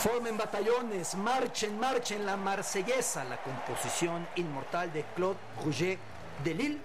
Formen batallones, marchen, marchen la marsellesa, la composición inmortal de Claude Rouget de Lille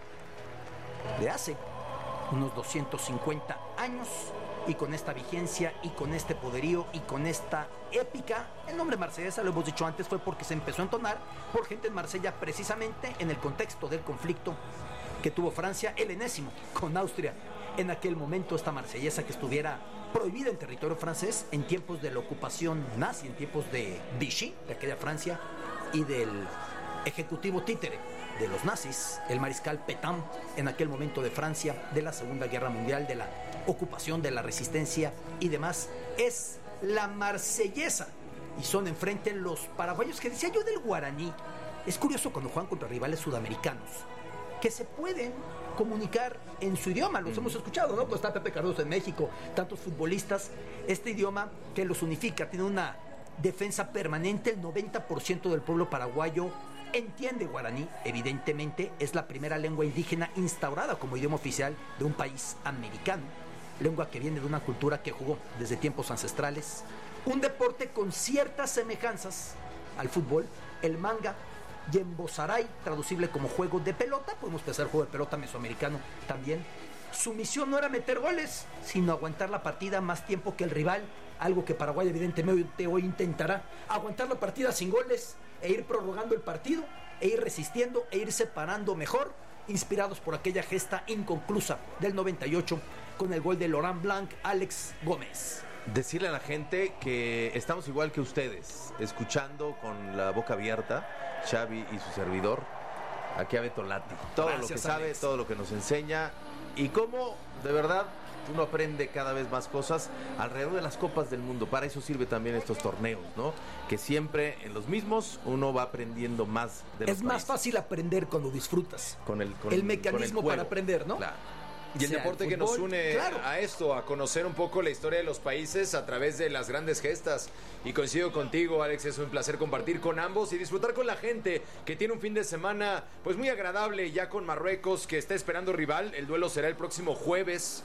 de hace unos 250 años, y con esta vigencia y con este poderío y con esta épica. El nombre marsellesa, lo hemos dicho antes, fue porque se empezó a entonar por gente en Marsella, precisamente en el contexto del conflicto que tuvo Francia, el enésimo, con Austria. En aquel momento esta marsellesa que estuviera prohibida en territorio francés en tiempos de la ocupación nazi, en tiempos de Vichy, de aquella Francia, y del ejecutivo títere de los nazis, el mariscal Pétain, en aquel momento de Francia, de la Segunda Guerra Mundial, de la ocupación, de la resistencia y demás. Es la marsellesa, y son enfrente los paraguayos, que decía yo del guaraní. Es curioso cuando juegan contra rivales sudamericanos que se pueden comunicar en su idioma. Los hemos escuchado, ¿no? Pues está Pepe Cardoso en México, tantos futbolistas. Este idioma que los unifica, tiene una defensa permanente. El 90% del pueblo paraguayo entiende guaraní. Evidentemente es la primera lengua indígena instaurada como idioma oficial de un país americano, lengua que viene de una cultura que jugó desde tiempos ancestrales, un deporte con ciertas semejanzas al fútbol, el manga, Yembozaray, traducible como juego de pelota. Podemos pensar juego de pelota mesoamericano también. Su misión no era meter goles, sino aguantar la partida más tiempo que el rival, algo que Paraguay evidentemente hoy intentará, aguantar la partida sin goles e ir prorrogando el partido, e ir resistiendo, e ir separando mejor, inspirados por aquella gesta inconclusa del 98 con el gol de Laurent Blanc, Alex Gómez. Decirle a la gente que estamos igual que ustedes, escuchando con la boca abierta, Xavi y su servidor, aquí a Beto Lati. Todo Gracias, lo que sabe, Alex. Todo lo que nos enseña, y cómo de verdad uno aprende cada vez más cosas alrededor de las copas del mundo. Para eso sirve también estos torneos, ¿no? Que siempre en los mismos uno va aprendiendo más de los Es más fácil aprender cuando disfrutas. Con el mecanismo para aprender, ¿no? Claro. Y el deporte que nos une a esto, a conocer un poco la historia de los países a través de las grandes gestas. Y coincido contigo, Alex, es un placer compartir con ambos y disfrutar con la gente que tiene un fin de semana pues muy agradable ya con Marruecos, que está esperando rival. El duelo será el próximo jueves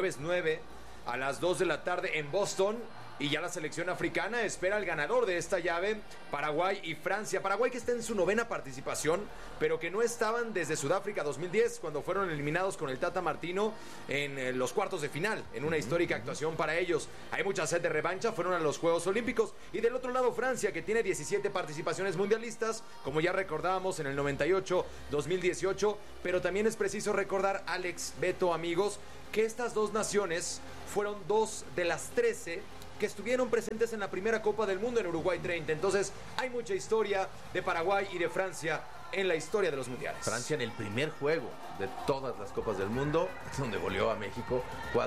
9 a las 2 de la tarde en Boston. Y ya la selección africana espera al ganador de esta llave, Paraguay y Francia. Paraguay, que está en su 9ª participación, pero que no estaban desde Sudáfrica 2010, cuando fueron eliminados con el Tata Martino en los cuartos de final, en una histórica actuación para ellos. Hay mucha sed de revancha, fueron a los Juegos Olímpicos. Y del otro lado, Francia, que tiene 17 participaciones mundialistas, como ya recordábamos en el 98, 2018. Pero también es preciso recordar, Alex, Beto, amigos, que estas dos naciones fueron 2 de las 13 que estuvieron presentes en la primera Copa del Mundo en Uruguay 30. Entonces hay mucha historia de Paraguay y de Francia en la historia de los mundiales. Francia en el primer juego de todas las Copas del Mundo, donde goleó a México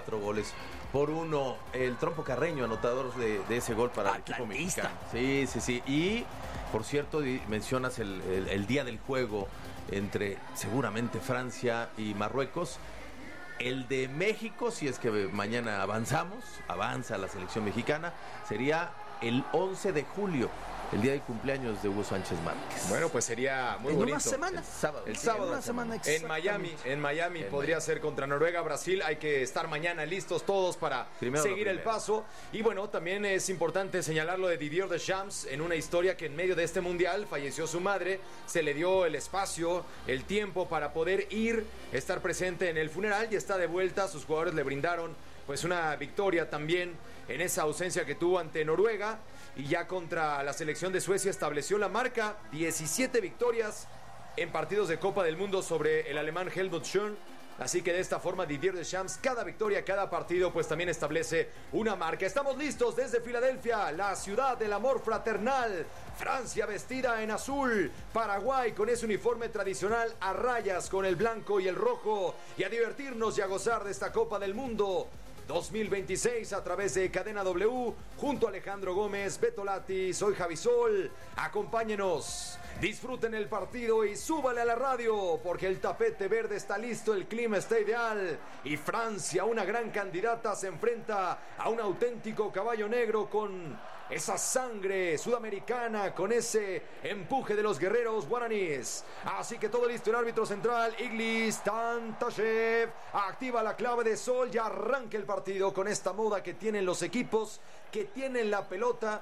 4-1. El Trompo Carreño, anotador de ese gol para el equipo mexicano. Sí. Y por cierto, mencionas el día del juego entre seguramente Francia y Marruecos. El de México, si es que mañana avanza la selección mexicana, sería el 11 de julio, el día de cumpleaños de Hugo Sánchez Márquez. Bueno, pues sería muy bonito. Una semana. El sábado. Una semana, en Miami podría ser contra Noruega, Brasil. Hay que estar mañana listos todos para seguir el paso. Y bueno, también es importante señalar lo de Didier Deschamps, en una historia que en medio de este mundial falleció su madre. Se le dio el espacio, el tiempo para poder estar presente en el funeral, y está de vuelta. Sus jugadores le brindaron pues una victoria también en esa ausencia que tuvo ante Noruega. Y ya contra la selección de Suecia estableció la marca, 17 victorias en partidos de Copa del Mundo sobre el alemán Helmut Schön. Así que de esta forma Didier Deschamps, cada victoria, cada partido, pues también establece una marca. Estamos listos desde Filadelfia, la ciudad del amor fraternal. Francia vestida en azul, Paraguay con ese uniforme tradicional a rayas con el blanco y el rojo. Y a divertirnos y a gozar de esta Copa del Mundo 2026 a través de Cadena W, junto a Alejandro Gómez, Beto Lati, soy Javi Sol. Acompáñenos, disfruten el partido y súbale a la radio, porque el tapete verde está listo, el clima está ideal. Y Francia, una gran candidata, se enfrenta a un auténtico caballo negro con esa sangre sudamericana, con ese empuje de los guerreros guaraníes. Así que todo listo, el árbitro central, Iglis Tantashev, activa la clave de sol y arranca el partido con esta moda que tienen los equipos, que tienen la pelota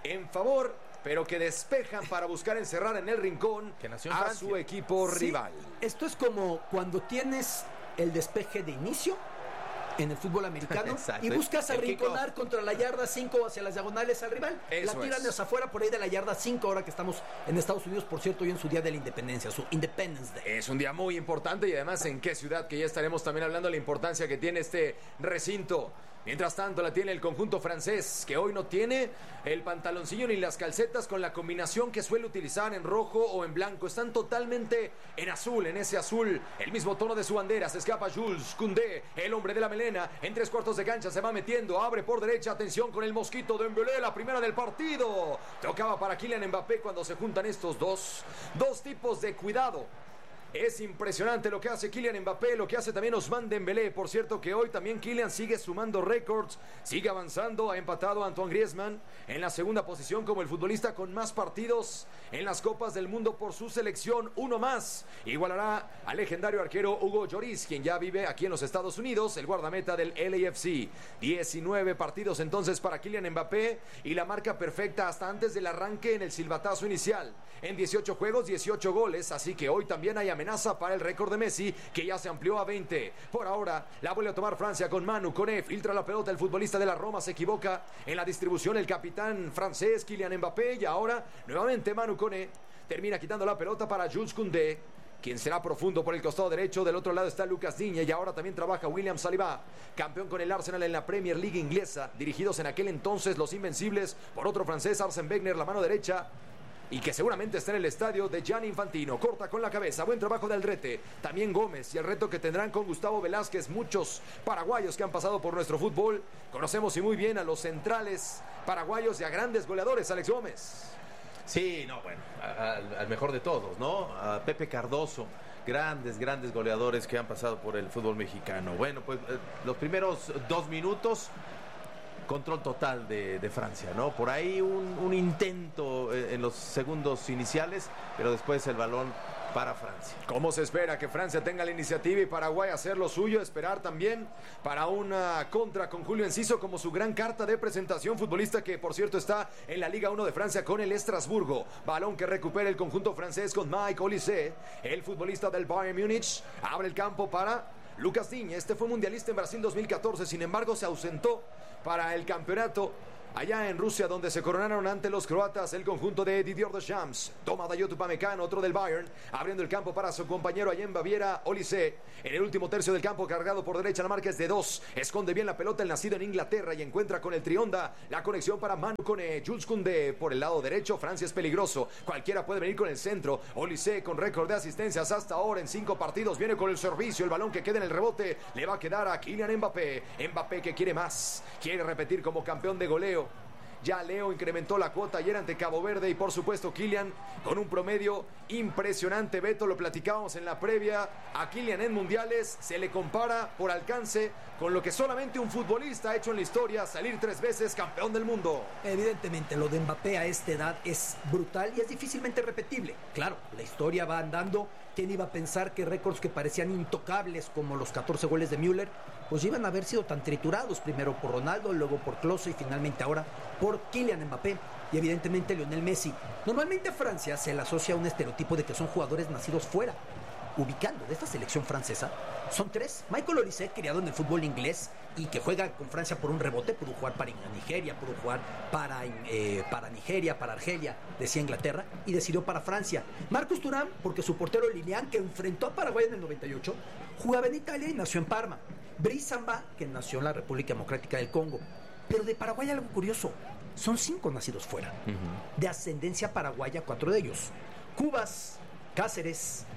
en favor, pero que despejan para buscar encerrar en el rincón a su equipo rival. Esto es como cuando tienes el despeje de inicio en el fútbol americano. Exacto. Y buscas arrinconar contra la yarda 5 hacia las diagonales al rival. La tiran hacia afuera por ahí de la yarda 5, ahora que estamos en Estados Unidos, por cierto, hoy en su día de la independencia, su Independence Day. Es un día muy importante y además en qué ciudad, que ya estaremos también hablando de la importancia que tiene este recinto. Mientras tanto la tiene el conjunto francés, que hoy no tiene el pantaloncillo ni las calcetas con la combinación que suele utilizar en rojo o en blanco. Están totalmente en azul, en ese azul, el mismo tono de su bandera. Se escapa Jules Koundé, el hombre de la melena, en 3/4 de cancha, se va metiendo, abre por derecha, atención con el mosquito de Dembélé, la primera del partido. Tocaba para Kylian Mbappé cuando se juntan estos dos tipos de cuidado. Es impresionante lo que hace Kylian Mbappé, lo que hace también Ousmane Dembélé. Por cierto que hoy también Kylian sigue sumando récords, sigue avanzando, ha empatado a Antoine Griezmann en la segunda posición como el futbolista con más partidos en las Copas del Mundo por su selección, uno más. Igualará al legendario arquero Hugo Lloris, quien ya vive aquí en los Estados Unidos, el guardameta del LAFC. 19 partidos entonces para Kylian Mbappé y la marca perfecta hasta antes del arranque en el silbatazo inicial. En 18 juegos, 18 goles, así que hoy también hay amenaza para el récord de Messi, que ya se amplió a 20. Por ahora, la vuelve a tomar Francia con Manu Koné, filtra la pelota, el futbolista de la Roma se equivoca en la distribución, el capitán francés Kylian Mbappé, y ahora nuevamente Manu Koné termina quitando la pelota para Jules Koundé, quien será profundo por el costado derecho. Del otro lado está Lucas Digne y ahora también trabaja William Saliba, campeón con el Arsenal en la Premier League inglesa, dirigidos en aquel entonces los invencibles por otro francés, Arsène Wenger, la mano derecha, y que seguramente está en el estadio de Gianni Infantino. Corta con la cabeza, buen trabajo de Aldrete, también Gómez, y el reto que tendrán con Gustavo Velázquez. Muchos paraguayos que han pasado por nuestro fútbol, conocemos y muy bien a los centrales paraguayos y a grandes goleadores. Alex Gómez. Sí, no, bueno, al mejor de todos, ¿no? A Pepe Cardoso, grandes goleadores que han pasado por el fútbol mexicano. Bueno, pues los primeros 2 minutos, control total de Francia, ¿no? Por ahí un intento en los segundos iniciales, pero después el balón para Francia. ¿Cómo se espera que Francia tenga la iniciativa y Paraguay hacer lo suyo? Esperar también para una contra con Julio Enciso como su gran carta de presentación, futbolista que por cierto está en la Liga 1 de Francia con el Estrasburgo. Balón que recupera el conjunto francés con Mike Olise, el futbolista del Bayern Múnich. Abre el campo para Lucas Digne. Este fue mundialista en Brasil 2014, sin embargo se ausentó para el campeonato allá en Rusia, donde se coronaron ante los croatas el conjunto de Didier Deschamps. Toma Dayot Upamecano, otro del Bayern, abriendo el campo para su compañero allá en Baviera, Olise. En el último tercio del campo, cargado por derecha, la marca es de 2. Esconde bien la pelota el nacido en Inglaterra y encuentra con el Trionda la conexión para Manu Koné. Jules Koundé por el lado derecho. Francia es peligroso, cualquiera puede venir con el centro. Olise con récord de asistencias hasta ahora en 5 partidos, viene con el servicio. El balón que queda en el rebote le va a quedar a Kylian Mbappé. Mbappé que quiere más, quiere repetir como campeón de goleo. Ya Leo incrementó la cuota ayer ante Cabo Verde y por supuesto Kylian con un promedio impresionante. Beto, lo platicábamos en la previa, a Kylian en mundiales se le compara por alcance con lo que solamente un futbolista ha hecho en la historia, salir 3 veces campeón del mundo. Evidentemente lo de Mbappé a esta edad es brutal y es difícilmente repetible. Claro, la historia va andando. ¿Quién iba a pensar que récords que parecían intocables como los 14 goles de Müller pues iban a haber sido tan triturados, primero por Ronaldo, luego por Klose y finalmente ahora por Kylian Mbappé y evidentemente Lionel Messi? Normalmente a Francia se le asocia un estereotipo de que son jugadores nacidos fuera. Ubicando de esta selección francesa son 3. Michael Olise, criado en el fútbol inglés y que juega con Francia por un rebote, pudo jugar para Nigeria, pudo jugar para Nigeria, para Argelia, decía Inglaterra, y decidió para Francia. Marcus Thuram, porque su portero Lilian, que enfrentó a Paraguay en el 98, jugaba en Italia y nació en Parma. Brice Samba, que nació en la República Democrática del Congo. Pero de Paraguay algo curioso, son 5 nacidos fuera. De ascendencia paraguaya, 4 de ellos. Cubas, Cáceres,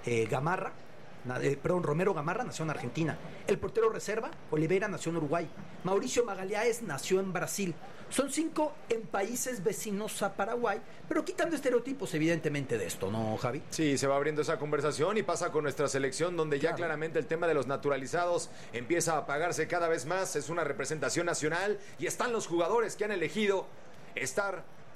Romero Gamarra nació en Argentina. El portero reserva, Oliveira, nació en Uruguay. Mauricio Magalhães nació en Brasil. Son 5 en países vecinos a Paraguay, pero quitando estereotipos evidentemente de esto, ¿no, Javi? Sí, se va abriendo esa conversación y pasa con nuestra selección, donde ya claramente el tema de los naturalizados empieza a apagarse cada vez más. Es una representación nacional y están los jugadores que han elegido estar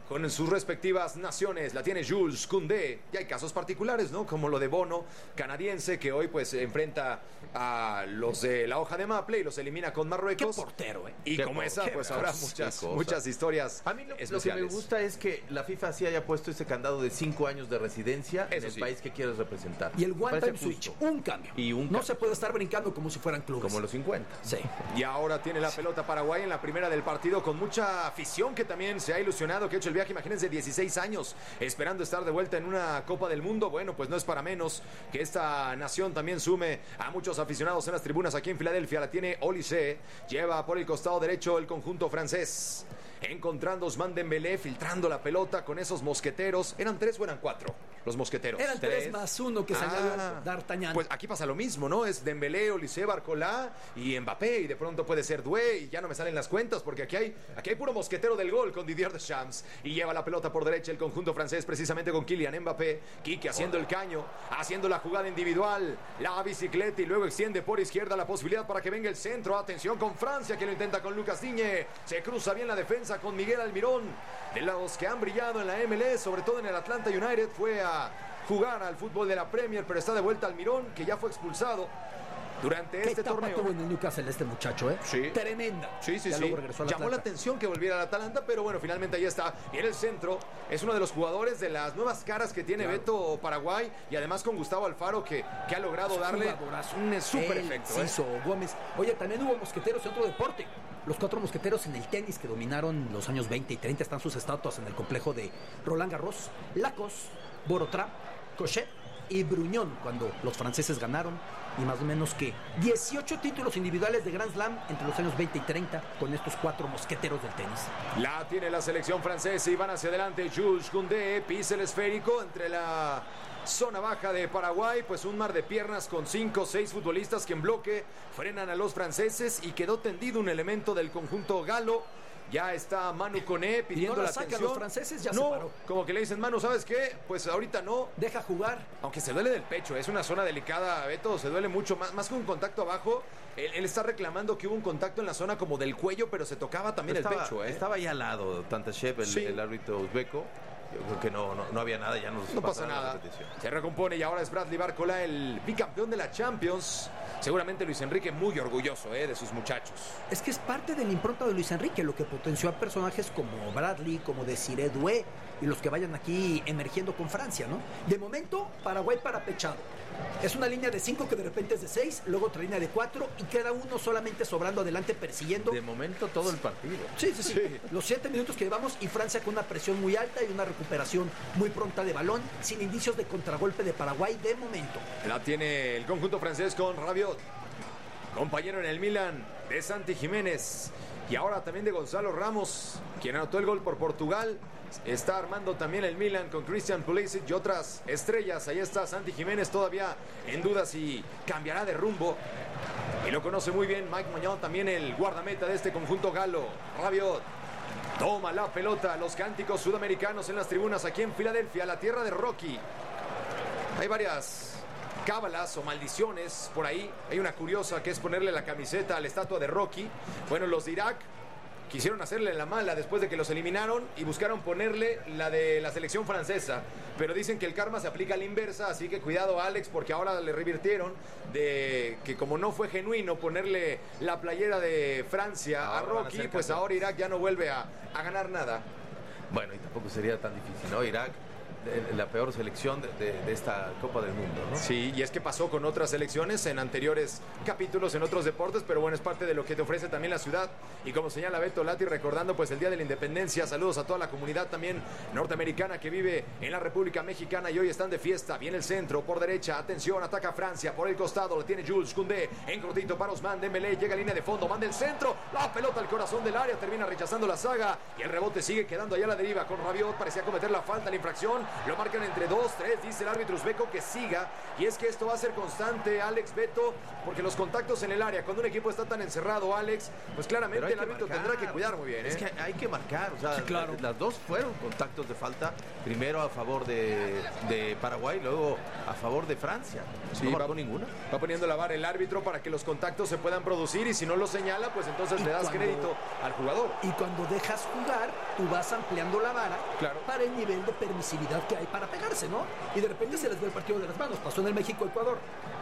con sus respectivas naciones. La tiene Jules Koundé. Y hay casos particulares, ¿no? Como lo de Bono, canadiense, que hoy pues enfrenta a los de la hoja de maple y los elimina con Marruecos. Qué portero, ¿eh? Y como esa, pues habrá muchas historias. A mí lo que me gusta es que la FIFA sí haya puesto ese candado de 5 años de residencia en el país que quieres representar. Y el One Time Switch, un cambio. No se puede estar brincando como si fueran clubes. Como los 50. Sí. Y ahora tiene la pelota Paraguay en la primera del partido, con mucha afición que también se ha ilusionado, que ha hecho el viaje, imagínense, 16 años esperando estar de vuelta en una Copa del Mundo. Bueno, pues no es para menos que esta nación también sume a muchos aficionados en las tribunas aquí en Filadelfia. La tiene Olise, lleva por el costado derecho el conjunto francés, encontrando Ousmane Dembélé, filtrando la pelota con esos mosqueteros. ¿Eran 3 o eran 4 los mosqueteros? Eran 3 más 1 que salió D'Artagnan. Pues aquí pasa lo mismo, ¿no? Es Dembélé, Olise, Barcola y Mbappé, y de pronto puede ser Doué, y ya no me salen las cuentas porque aquí hay puro mosquetero del gol con Didier Deschamps, y lleva la pelota por derecha el conjunto francés, precisamente con Kylian Mbappé. Quique haciendo el caño, haciendo la jugada individual, la bicicleta, y luego extiende por izquierda la posibilidad para que venga el centro. Atención con Francia, que lo intenta con Lucas Digne. Se cruza bien la defensa con Miguel Almirón, de los que han brillado en la MLS, sobre todo en el Atlanta United. Fue a jugar al fútbol de la Premier, pero está de vuelta Almirón, que ya fue expulsado durante este torneo. Tuvo en el Newcastle este muchacho, ¿eh? Sí. Tremenda. Sí. Llamó la atención que volviera al Atalanta, pero bueno, finalmente ahí está. Y en el centro es uno de los jugadores de las nuevas caras que tiene Beto Paraguay, y además con Gustavo Alfaro, que ha logrado darle un súper efecto. Ciso, Gómez. Oye, también hubo mosqueteros en otro deporte. Los 4 mosqueteros en el tenis que dominaron los años 20 y 30. Están sus estatuas en el complejo de Roland Garros. Lacoste, Borotra, Cochet y Bruñón, cuando los franceses ganaron, y más o menos que 18 títulos individuales de Grand Slam entre los años 20 y 30 con estos 4 mosqueteros del tenis. La tiene la selección francesa y van hacia adelante. Jules Koundé pisa el esférico entre la zona baja de Paraguay, pues un mar de piernas con 5 o 6 futbolistas que en bloque frenan a los franceses, y quedó tendido un elemento del conjunto galo. Ya está Manu Koné pidiendo la atención. Los franceses ya no, se paró. Como que le dicen, Manu, ¿sabes qué? Pues ahorita no. Deja jugar. Aunque se duele del pecho, es una zona delicada, Beto, se duele mucho, más que un contacto abajo. Él está reclamando que hubo un contacto en la zona como del cuello, pero se tocaba también el pecho, ¿eh? Estaba ahí al lado Tantashev, el árbitro uzbeco. Yo creo que no había nada, ya no pasa nada. Se recompone, y ahora es Bradley Barcola, el bicampeón de la Champions. Seguramente Luis Enrique muy orgulloso de sus muchachos. Es que es parte de la impronta de Luis Enrique, lo que potenció a personajes como Bradley, como Desiré Doué, y los que vayan aquí emergiendo con Francia, ¿no? De momento, Paraguay parapechado. Es una línea de 5 que de repente es de 6, luego otra línea de 4, y queda uno solamente sobrando adelante persiguiendo. De momento todo el partido. Sí. Los 7 minutos que llevamos, y Francia con una presión muy alta y una recuperación muy pronta de balón, sin indicios de contragolpe de Paraguay de momento. La tiene el conjunto francés con Rabiot, compañero en el Milan de Santi Jiménez, y ahora también de Gonzalo Ramos, quien anotó el gol por Portugal. Está armando también el Milan con Christian Pulisic y otras estrellas. Ahí está Santi Jiménez, todavía en duda si cambiará de rumbo, y lo conoce muy bien Mike Maignan, también el guardameta de este conjunto galo. Rabiot toma la pelota. Los cánticos sudamericanos en las tribunas aquí en Filadelfia, la tierra de Rocky. Hay varias cábalas o maldiciones por ahí. Hay una curiosa, que es ponerle la camiseta a la estatua de Rocky. Bueno, los de Irak quisieron hacerle la mala después de que los eliminaron, y buscaron ponerle la de la selección francesa, pero dicen que el karma se aplica a la inversa, así que cuidado, Alex, porque ahora le revirtieron de que como no fue genuino ponerle la playera de Francia a Rocky, pues ahora Irak ya no vuelve a ganar nada. Bueno, y tampoco sería tan difícil, ¿no? Irak, la peor selección de esta Copa del Mundo, ¿no? Sí, y es que pasó con otras selecciones en anteriores capítulos en otros deportes, pero bueno, es parte de lo que te ofrece también la ciudad. Y como señala Beto Lati, recordando pues el Día de la Independencia, saludos a toda la comunidad también norteamericana que vive en la República Mexicana, y hoy están de fiesta. Viene el centro por derecha, atención, ataca Francia por el costado, lo tiene Jules Koundé en cortito para Ousmane Dembélé, llega a línea de fondo, manda el centro, la pelota al corazón del área, termina rechazando la saga, y el rebote sigue quedando allá a la deriva con Rabiot. Parecía cometer la falta, la infracción, Lo marcan entre 2, 3, dice el árbitro uzbeco que siga. Y es que esto va a ser constante, Alex, Beto, porque los contactos en el área, cuando un equipo está tan encerrado, Alex, pues claramente el árbitro tendrá que cuidar muy bien. Es que hay que marcar, o sea, sí, claro. Las dos fueron contactos de falta, primero a favor de Paraguay, luego a favor de Francia. Sí, no marcó ninguna. Va poniendo la vara el árbitro para que los contactos se puedan producir y si no lo señala, pues entonces le das crédito al jugador. Y cuando dejas jugar, tú vas ampliando la vara claro. para el nivel de permisividad que hay para pegarse, ¿no? Y de repente se les ve el partido de las manos. Pasó en el México-Ecuador.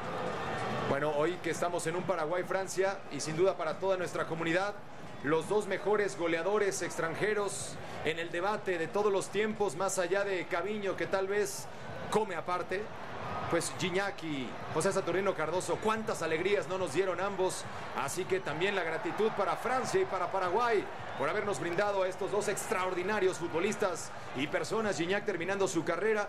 Bueno, hoy que estamos en un Paraguay-Francia y sin duda para toda nuestra comunidad, los dos mejores goleadores extranjeros en el debate de todos los tiempos, más allá de Caviño, que tal vez come aparte, pues Gignac y José Saturnino Cardoso, cuántas alegrías no nos dieron ambos, así que también la gratitud para Francia y para Paraguay por habernos brindado a estos dos extraordinarios futbolistas y personas. Gignac terminando su carrera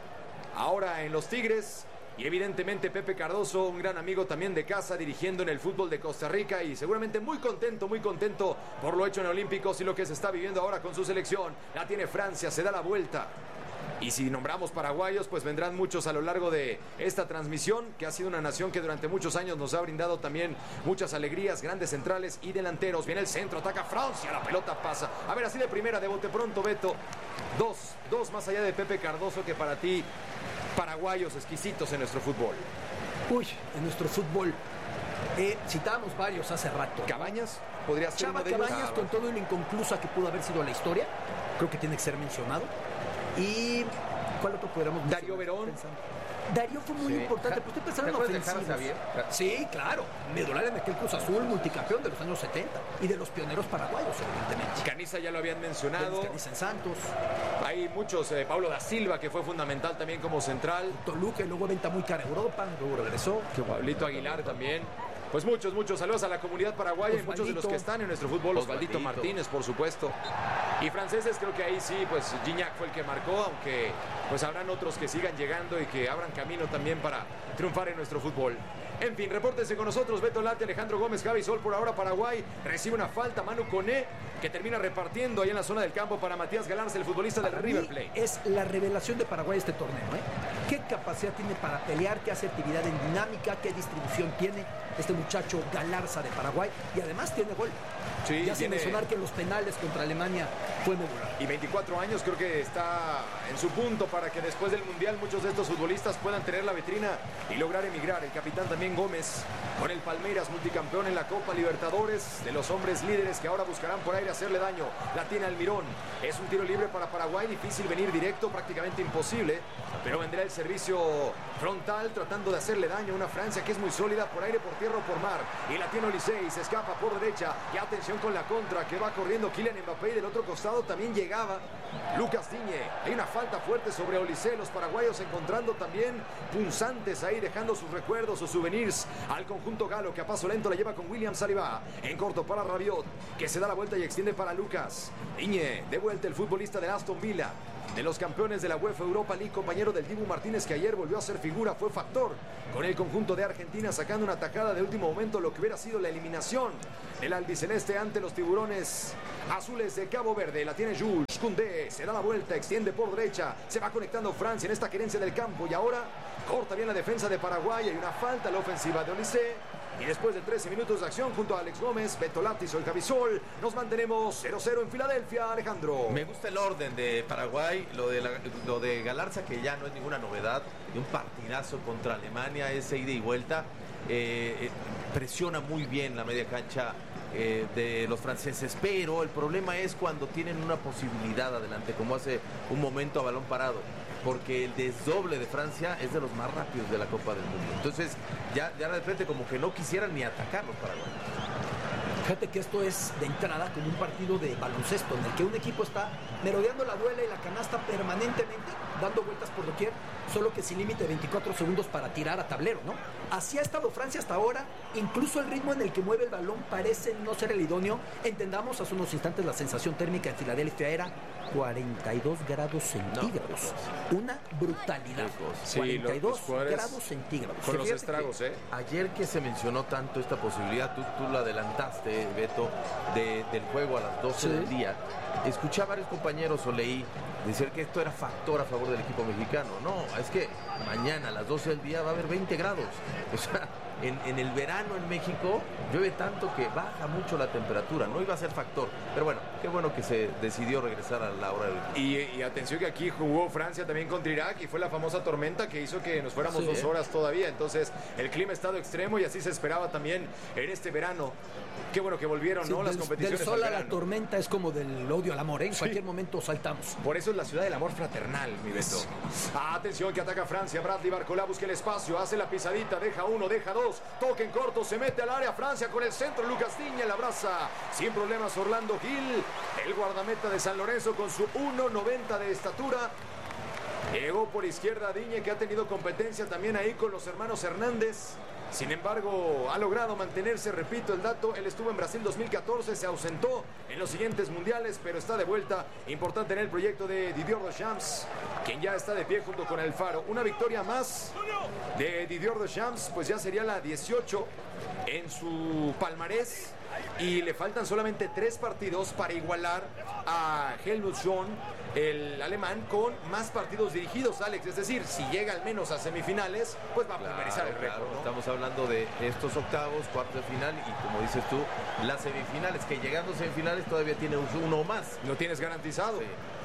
ahora en los Tigres. Y evidentemente Pepe Cardoso, un gran amigo también de casa, dirigiendo en el fútbol de Costa Rica y seguramente muy contento por lo hecho en Olímpicos y lo que se está viviendo ahora con su selección. La tiene Francia, se da la vuelta. Y si nombramos paraguayos, pues vendrán muchos a lo largo de esta transmisión, que ha sido una nación que durante muchos años nos ha brindado también muchas alegrías, grandes centrales y delanteros. Viene el centro, ataca Francia, la pelota pasa. A ver, así de primera, de bote pronto, Beto. Dos más allá de Pepe Cardoso, que para ti, paraguayos exquisitos en nuestro fútbol. Uy, en nuestro fútbol. Citábamos varios hace rato. ¿Cabañas? ¿Podría ser Chava uno de ellos? Cabañas, con todo lo inconclusa que pudo haber sido la historia, creo que tiene que ser mencionado. Y ¿cuál otro podríamos mencionar? Darío Verón. Darío fue muy importante, pero usted pensaba en ofensivos. Sí, claro. Medular en aquel Cruz Azul, multicampeón de los años 70 y de los pioneros paraguayos, evidentemente. Caniza ya lo habían mencionado. Caniza en Santos. Hay muchos, Pablo da Silva, que fue fundamental también como central. Toluca, luego venta muy cara a Europa, luego regresó. Pablito Aguilar también. Pues muchos saludos a la comunidad paraguaya y muchos de los que están en nuestro fútbol. Osvaldito Martínez, por supuesto. Y franceses, creo que ahí sí, pues Gignac fue el que marcó, aunque pues habrán otros que sigan llegando y que abran camino también para triunfar en nuestro fútbol. En fin, repórtense con nosotros, Beto Late, Alejandro Gómez, Javi Sol. Por ahora Paraguay recibe una falta, Manu Koné, que termina repartiendo ahí en la zona del campo para Matías Galarza, el futbolista del River Plate. Es la revelación de Paraguay este torneo, ¿Qué capacidad tiene para pelear? ¿Qué asertividad en dinámica? ¿Qué distribución tiene este muchacho Galarza de Paraguay? Y además tiene gol. Sí, ya sin mencionar que en los penales contra Alemania fue medular. Y 24 años creo que está en su punto para que después del Mundial muchos de estos futbolistas puedan tener la vitrina y lograr emigrar. El capitán también Gómez con el Palmeiras, multicampeón en la Copa Libertadores, de los hombres líderes que ahora buscarán por aire hacerle daño. La tiene Almirón. Es un tiro libre para Paraguay, difícil venir directo, prácticamente imposible, pero vendrá el servicio frontal tratando de hacerle daño a una Francia que es muy sólida por aire, por tierra o por mar. Y la tiene Olise, se escapa por derecha. Y atención con la contra que va corriendo Kylian Mbappé, y del otro costado también llegaba Lucas Digne. Hay una falta fuerte sobre Olise, los paraguayos encontrando también punzantes ahí, dejando sus recuerdos, sus souvenirs al conjunto galo, que a paso lento la lleva con William Saliba. En corto para Rabiot, que se da la vuelta y extiende para Lucas Digne. De vuelta el futbolista de Aston Villa, de los campeones de la UEFA Europa League, compañero del Dibu Martínez, que ayer volvió a ser figura, fue factor con el conjunto de Argentina, sacando una atacada de último momento, lo que hubiera sido la eliminación del albiceleste ante los tiburones azules de Cabo Verde. La tiene Jules Koundé, se da la vuelta, extiende por derecha, se va conectando Francia en esta querencia del campo y ahora corta bien la defensa de Paraguay. Hay una falta en la ofensiva de Olise. Y después de 13 minutos de acción junto a Alex Gómez, Beto Lati, soy Javi Sol, nos mantenemos 0-0 en Filadelfia, Alejandro. Me gusta el orden de Paraguay, lo de Galarza, que ya no es ninguna novedad, de un partidazo contra Alemania, ese ida y vuelta, presiona muy bien la media cancha de los franceses, pero el problema es cuando tienen una posibilidad adelante, como hace un momento a balón parado, porque el desdoble de Francia es de los más rápidos de la Copa del Mundo. Entonces ya de repente como que no quisieran ni atacar los paraguayos. Fíjate que esto es de entrada como un partido de baloncesto en el que un equipo está merodeando la duela y la canasta permanentemente, dando vueltas por doquier, solo que sin límite de 24 segundos para tirar a tablero, ¿no? Así ha estado Francia hasta ahora, incluso el ritmo en el que mueve el balón parece no ser el idóneo. Entendamos, hace unos instantes la sensación térmica en Filadelfia era 42 grados centígrados. Una brutalidad. Sí, 42 grados centígrados. Con los estragos, Ayer que se mencionó tanto esta posibilidad, tú la adelantaste, Beto, del juego a las 12 del día, escuché a varios compañeros o leí decir que esto era factor a favor del equipo mexicano. No, es que mañana a las 12 del día va a haber 20 grados. O sea, en el verano en México llueve tanto que baja mucho la temperatura. No iba a ser factor. Pero bueno, qué bueno que se decidió regresar a la hora del... Y atención que aquí jugó Francia también contra Irak y fue la famosa tormenta que hizo que nos fuéramos 2 horas todavía. Entonces el clima ha estado extremo y así se esperaba también en este verano. Qué bueno que volvieron, ¿no? Las competiciones. Del sol a la tormenta es como del odio al amor, ¿eh? En cualquier momento saltamos. Por eso es la ciudad del amor fraternal, mi Beto. Atención que ataca Francia. Bradley Barcola busca el espacio, hace la pisadita, deja 1, deja 2, toque en corto, se mete al área. Francia con el centro, Lucas Digne la abraza sin problemas Orlando Gil, el guardameta de San Lorenzo con su 1.90 de estatura. Llegó por izquierda Digne, que ha tenido competencia también ahí con los hermanos Hernández. Sin embargo, ha logrado mantenerse, repito el dato, él estuvo en Brasil 2014, se ausentó en los siguientes mundiales, pero está de vuelta, importante en el proyecto de Didier Deschamps, quien ya está de pie junto con el Faro. Una victoria más de Didier Deschamps, pues ya sería la 18 en su palmarés, y le faltan solamente 3 partidos para igualar a Helmut Schön, el alemán, con más partidos dirigidos, Alex. Es decir, si llega al menos a semifinales, pues va a pulverizar el récord, ¿no? Estamos hablando de estos octavos, cuartos de final y, como dices tú, las semifinales, que llegando a semifinales todavía tiene uno más. Lo tienes garantizado. Sí.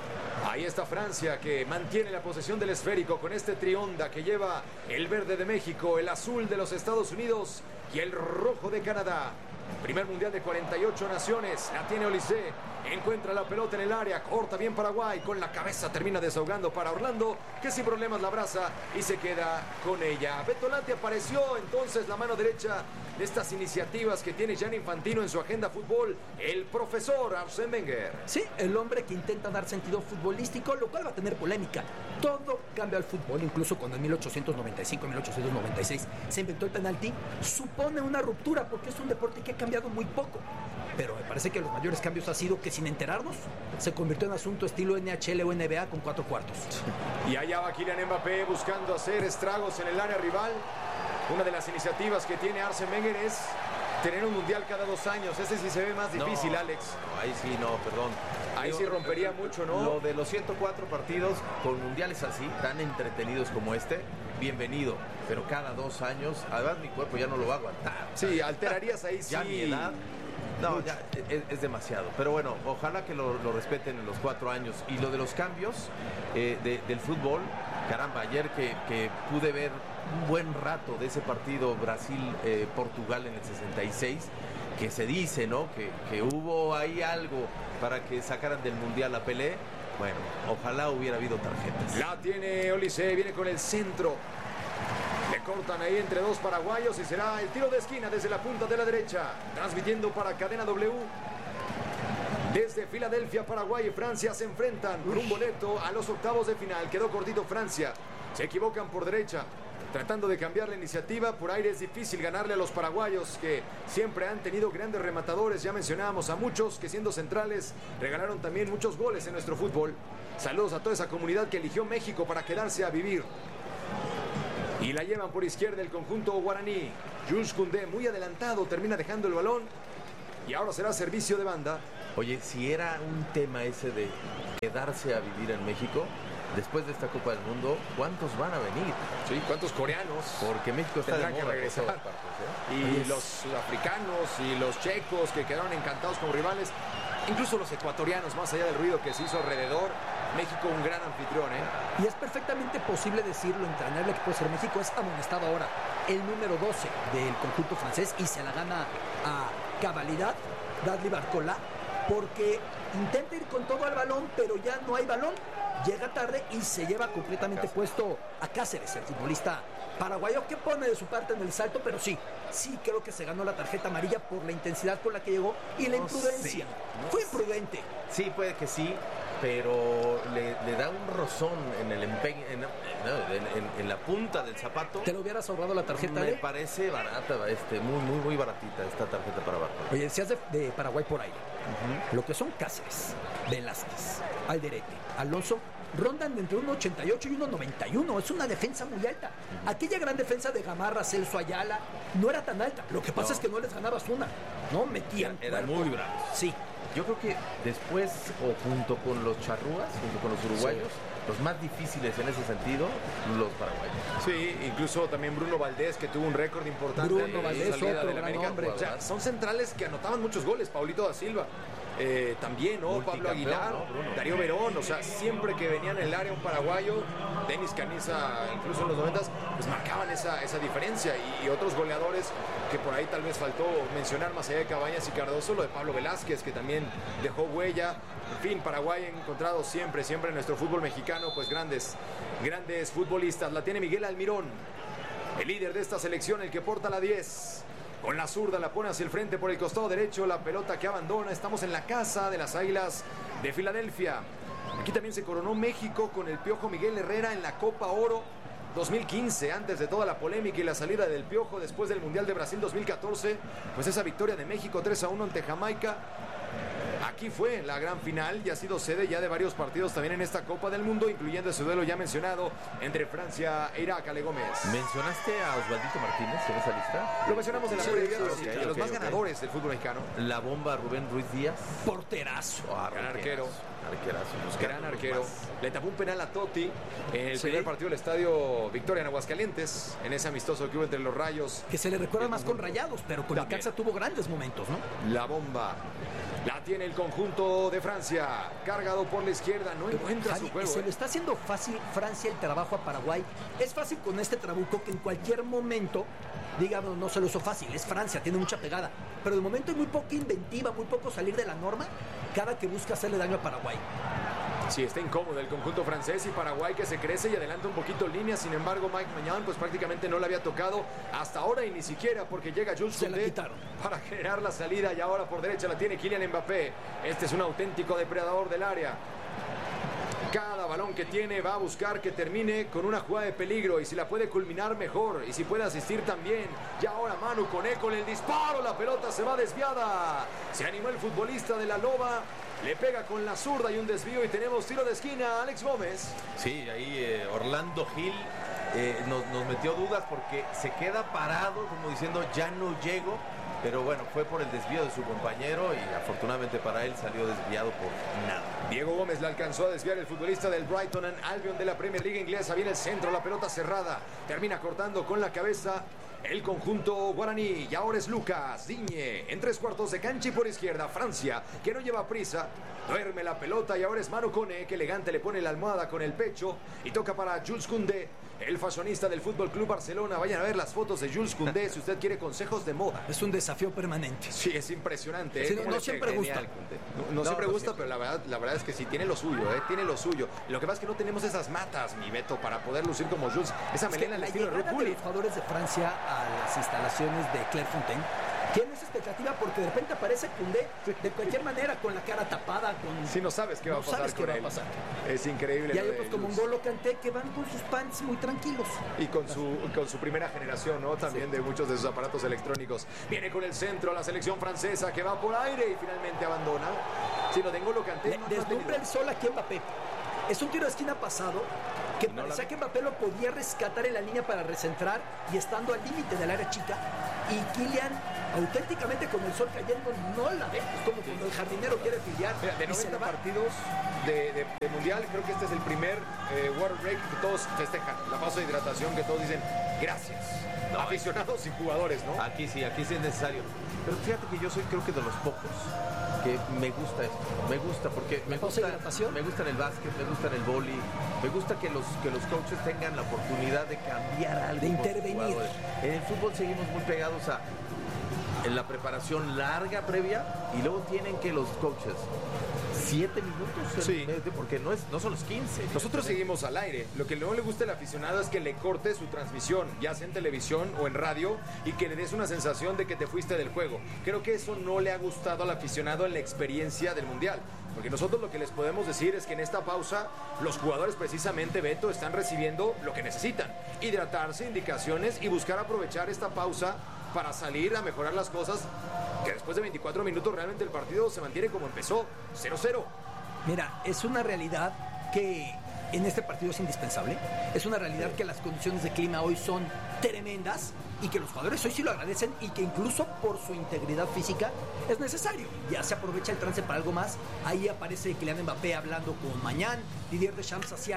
Ahí está Francia, que mantiene la posesión del esférico con este trionda que lleva el verde de México, el azul de los Estados Unidos y el rojo de Canadá. Primer mundial de 48 naciones, la tiene Olise, encuentra la pelota en el área, corta bien Paraguay, con la cabeza termina desahogando para Orlando, que sin problemas la abraza y se queda con ella. Betolante apareció entonces la mano derecha de estas iniciativas que tiene Gianni Infantino en su agenda fútbol, el profesor Arsène Wenger. Sí, el hombre que intenta dar sentido futbolístico, lo cual va a tener polémica. Todo cambia al fútbol, incluso cuando en 1895-1896 se inventó el penalti, supone una ruptura porque es un deporte que ha cambiado muy poco. Pero me parece que los mayores cambios ha sido que, sin enterarnos, se convirtió en asunto estilo NHL o NBA con 4 cuartos. Y allá va Kylian Mbappé buscando hacer estragos en el área rival. Una de las iniciativas que tiene Arsène Wenger es tener un mundial cada 2 años. Ese sí se ve más difícil, Alex. No, ahí sí, no, perdón. Ahí sí rompería mucho, ¿no? Lo de los 104 partidos con mundiales así, tan entretenidos como este, bienvenido. Pero cada 2 años, además mi cuerpo ya no lo va a aguantar. Sí, alterarías ahí, ya sí. Mi edad. No, ya es demasiado. Pero bueno, ojalá que lo respeten en los 4 años. Y lo de los cambios del fútbol, caramba, ayer que pude ver un buen rato de ese partido Brasil-Portugal en el 66, que se dice, ¿no? Que hubo ahí algo para que sacaran del Mundial a Pelé. Bueno, ojalá hubiera habido tarjetas. La tiene Olise, viene con el centro. Le cortan ahí entre 2 paraguayos y será el tiro de esquina desde la punta de la derecha. Transmitiendo para Cadena W. Desde Filadelfia, Paraguay y Francia se enfrentan por un boleto a los octavos de final. Quedó cortito Francia. Se equivocan por derecha, tratando de cambiar la iniciativa. Por aire es difícil ganarle a los paraguayos, que siempre han tenido grandes rematadores. Ya mencionábamos a muchos que, siendo centrales, regalaron también muchos goles en nuestro fútbol. Saludos a toda esa comunidad que eligió México para quedarse a vivir. Y la llevan por izquierda el conjunto guaraní. Jules Koundé, muy adelantado, termina dejando el balón. Y ahora será servicio de banda. Oye, si era un tema ese de quedarse a vivir en México, después de esta Copa del Mundo, ¿cuántos van a venir? Sí, ¿cuántos coreanos? Porque México está de moda que regresar. Por todas partes, ¿eh? Y los sudafricanos y los checos, que quedaron encantados como rivales. Incluso los ecuatorianos, más allá del ruido que se hizo alrededor. México un gran anfitrión, ¿eh? Y es perfectamente posible decir lo entrañable que puede ser México. Es amonestado ahora el número 12 del conjunto francés y se la gana a cabalidad Bradley Barcola, porque intenta ir con todo al balón, pero ya no hay balón. Llega tarde y se lleva completamente puesto a Cáceres, el futbolista paraguayo, que pone de su parte en el salto, pero sí creo que se ganó la tarjeta amarilla por la intensidad con la que llegó y la imprudencia. Fue imprudente. Sí, puede que sí, pero le da un rozón en el empeño, en la punta del zapato. ¿Te lo hubieras ahorrado la tarjeta? Me parece barata, muy baratita esta tarjeta para Barcola. Oye, decías de Paraguay por aire. Lo que son Cáceres, Velázquez, Alderete, Alonso, rondan entre 1.88 y 1.91. Es una defensa muy alta. Aquella gran defensa de Gamarra, Celso, Ayala, no era tan alta. Lo que pasa es que no les ganabas una. No metían. Eran muy bravos. Sí. Yo creo que después, o junto con los charrúas, junto con los uruguayos, los más difíciles en ese sentido, los paraguayos. Sí, incluso también Bruno Valdés, que tuvo un récord importante. Bruno Valdés, salida otro del gran América. hombre. O sea, son centrales que anotaban muchos goles. Paulito da Silva. También, ¿no? Pablo Aguilar, ¿no? Darío Verón, o sea, siempre que venían en el área un paraguayo, Denis Caniza, incluso en los 90s, pues marcaban esa diferencia. Y otros goleadores que por ahí tal vez faltó mencionar, más allá de Cabañas y Cardoso, lo de Pablo Velázquez, que también dejó huella. En fin, Paraguay ha encontrado siempre en nuestro fútbol mexicano, pues grandes futbolistas. La tiene Miguel Almirón, el líder de esta selección, el que porta la 10. Con la zurda la pone hacia el frente por el costado derecho, la pelota que abandona. Estamos en la casa de las Águilas de Filadelfia. Aquí también se coronó México con el Piojo Miguel Herrera en la Copa Oro 2015, antes de toda la polémica y la salida del Piojo después del Mundial de Brasil 2014. Pues esa victoria de México 3-1 ante Jamaica. Aquí fue la gran final y ha sido sede ya de varios partidos también en esta Copa del Mundo, incluyendo ese duelo ya mencionado entre Francia e Irak. Ale Gómez. ¿Mencionaste a Osvaldito Martínez en esa lista? Lo mencionamos en la previa, de los más ganadores del fútbol mexicano. La bomba Rubén Ruiz Díaz. Porterazo. Gran arquero. Gran arquero. Más. Le tapó un penal a Totti en el primer partido del Estadio Victoria en Aguascalientes, en ese amistoso que hubo entre los Rayos. Que se le recuerda más con Rayados, pero con Necaxa tuvo grandes momentos, ¿no? La bomba la tiene el conjunto de Francia, cargado por la izquierda, no encuentra su juego. Se lo está haciendo fácil Francia el trabajo a Paraguay. Es fácil con este trabuco que en cualquier momento, digamos, no se lo hizo fácil. Es Francia, tiene mucha pegada. Pero de momento hay muy poca inventiva, muy poco salir de la norma cada que busca hacerle daño a Paraguay. Sí, está incómodo el conjunto francés y Paraguay que se crece y adelanta un poquito líneas. Sin embargo, Mike Maignan pues prácticamente no le había tocado hasta ahora y ni siquiera, porque llega Jules Koundé para generar la salida y ahora por derecha la tiene Kylian Mbappé. Este es un auténtico depredador del área. Cada balón que tiene va a buscar que termine con una jugada de peligro y si la puede culminar mejor y si puede asistir también. Y ahora Manu Koné con el disparo, la pelota se va desviada. Se animó el futbolista de la Loba, le pega con la zurda y un desvío y tenemos tiro de esquina. Alex Gómez. Sí, ahí Orlando Gil nos metió dudas porque se queda parado como diciendo ya no llego. Pero bueno, fue por el desvío de su compañero y afortunadamente para él salió desviado por nada. Diego Gómez la alcanzó a desviar el futbolista del Brighton and Albion de la Premier League inglesa. Viene el centro, la pelota cerrada. Termina cortando con la cabeza el conjunto guaraní. Y ahora es Lucas Digne en 3/4 de cancha y por izquierda Francia, que no lleva prisa. Duerme la pelota y ahora es Manu Koné, que elegante le pone la almohada con el pecho y toca para Jules Koundé, el fashionista del Fútbol Club Barcelona. Vayan a ver las fotos de Jules Koundé si usted quiere consejos de moda. Es un desafío permanente. Sí, es impresionante. Sí, no siempre gusta. No siempre gusta, pero la verdad es que sí tiene lo suyo, tiene lo suyo. Lo que pasa es que no tenemos esas matas, mi Beto, para poder lucir como Jules. Esa melena al estilo de Red Bull. Los jugadores de Francia a las instalaciones de Clairefontaine tienen esa expectativa porque de repente aparece Koundé de cualquier manera con la cara tapada. Si no sabes qué va a pasar con él. Es increíble. Y hay otros como N'Golo Kanté que van con sus pants muy tranquilos. Y con su primera generación, ¿no? También de muchos de sus aparatos electrónicos. Viene con el centro la selección francesa que va por aire y finalmente abandona. Si no tengo N'Golo Kanté. Deslumbra el sol aquí Mbappé. Es un tiro de esquina pasado que parecía que Mbappé lo podía rescatar en la línea para recentrar y estando al límite del área chica. Y Kylian, auténticamente con el sol cayendo, no la ve. Es como cuando el jardinero quiere filiar. De 90 partidos de Mundial, creo que este es el primer water break que todos festejan. La pausa de hidratación que todos dicen gracias. Aficionados y jugadores, ¿no? Aquí sí es necesario. Pero fíjate que yo soy creo que de los pocos que me gusta esto. Me gusta porque me gusta en el básquet, me gusta en el vóley, me gusta que los coaches tengan la oportunidad de cambiar algo, de intervenir. En el fútbol seguimos muy pegados en la preparación larga previa y luego tienen que los coaches 7 minutos sí. Porque no son los 15. Nosotros seguimos al aire. Lo que no le gusta al aficionado es que le corte su transmisión, ya sea en televisión o en radio, y que le des una sensación de que te fuiste del juego. Creo que eso no le ha gustado al aficionado en la experiencia del Mundial. Porque nosotros lo que les podemos decir es que en esta pausa los jugadores precisamente, Beto, están recibiendo lo que necesitan. Hidratarse, indicaciones y buscar aprovechar esta pausa para salir a mejorar las cosas, que después de 24 minutos realmente el partido se mantiene como empezó, 0-0. Mira, es una realidad que en este partido es indispensable. Es una realidad que las condiciones de clima hoy son tremendas y que los jugadores hoy sí lo agradecen y que incluso por su integridad física es necesario. Ya se aprovecha el trance para algo más. Ahí aparece Kylian Mbappé hablando con Mañán. Didier Deschamps hacía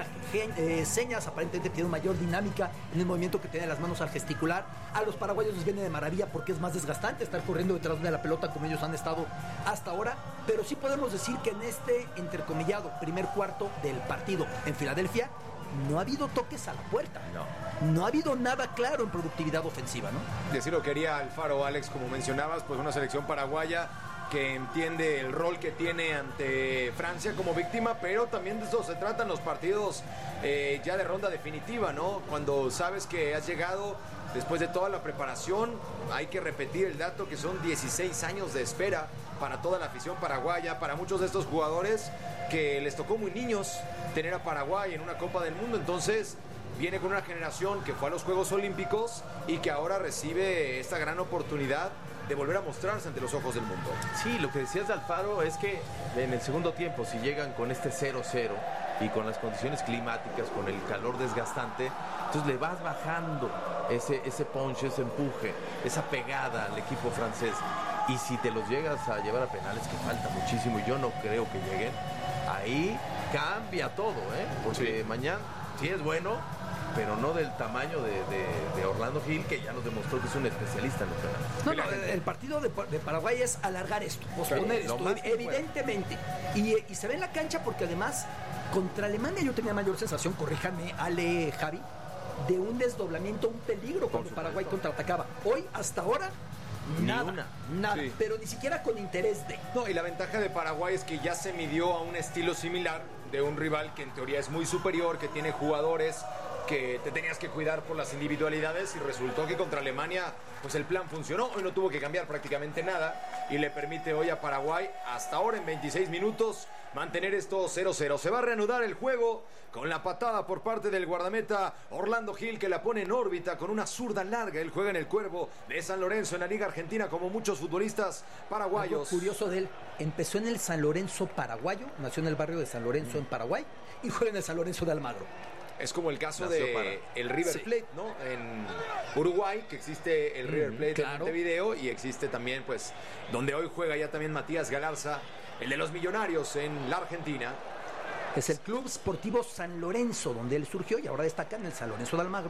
señas, aparentemente tiene mayor dinámica en el movimiento que tiene las manos al gesticular. A los paraguayos les viene de maravilla porque es más desgastante estar corriendo detrás de la pelota como ellos han estado hasta ahora. Pero sí podemos decir que en este entrecomillado primer cuarto del partido en Filadelfia no ha habido toques a la puerta. No ha habido nada claro en productividad ofensiva, ¿no? Decir lo quería Alfaro, Alex, como mencionabas, pues una selección paraguaya que entiende el rol que tiene ante Francia como víctima, pero también de eso se tratan los partidos ya de ronda definitiva, ¿no? Cuando sabes que has llegado después de toda la preparación, hay que repetir el dato que son 16 años de espera para toda la afición paraguaya, para muchos de estos jugadores que les tocó muy niños tener a Paraguay en una Copa del Mundo. Entonces viene con una generación que fue a los Juegos Olímpicos y que ahora recibe esta gran oportunidad de volver a mostrarse ante los ojos del mundo. Sí, lo que decías de Alfaro es que en el segundo tiempo, si llegan con este 0-0 y con las condiciones climáticas, con el calor desgastante, entonces le vas bajando ese punch, ese empuje, esa pegada al equipo francés. Y si te los llegas a llevar a penales, que falta muchísimo, y yo no creo que lleguen, ahí cambia todo, porque mañana sí es bueno, pero no del tamaño de Orlando Gil, que ya nos demostró que es un especialista en los penales. No, el partido de Paraguay es alargar esto, posponer esto, evidentemente. Y se ve en la cancha porque además, contra Alemania yo tenía mayor sensación, corríjame, Ale, Javi, de un desdoblamiento, un peligro cuando Paraguay contraatacaba. Hoy, hasta ahora, nada, sí. Pero ni siquiera con interés de. No, y la ventaja de Paraguay es que ya se midió a un estilo similar de un rival que en teoría es muy superior, que tiene jugadores que te tenías que cuidar por las individualidades, y resultó que contra Alemania pues el plan funcionó. Hoy no tuvo que cambiar prácticamente nada y le permite hoy a Paraguay, hasta ahora en 26 minutos, mantener esto 0-0. Se va a reanudar el juego con la patada por parte del guardameta Orlando Gil, que la pone en órbita con una zurda larga. Él juega en el Cuervo de San Lorenzo en la Liga Argentina, como muchos futbolistas paraguayos. Algo curioso de él, empezó en el San Lorenzo paraguayo, nació en el barrio de San Lorenzo en Paraguay y juega en el San Lorenzo de Almagro. Es como el caso de el River Plate, ¿no? En Uruguay, que existe el River Plate en Montevideo, y existe también, pues, donde hoy juega ya también Matías Galarza, el de los Millonarios en la Argentina. Es el Club Sportivo San Lorenzo, donde él surgió y ahora destaca en el San Lorenzo de Almagro.